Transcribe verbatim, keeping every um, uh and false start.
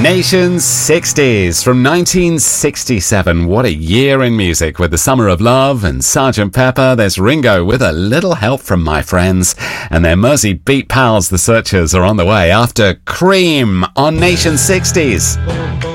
Nation sixties from nineteen sixty-seven. What a year in music with The Summer of Love and Sergeant Pepper. There's Ringo with A Little Help from My Friends. And their Mersey beat pals, The Searchers, are on the way after Cream on Nation sixties.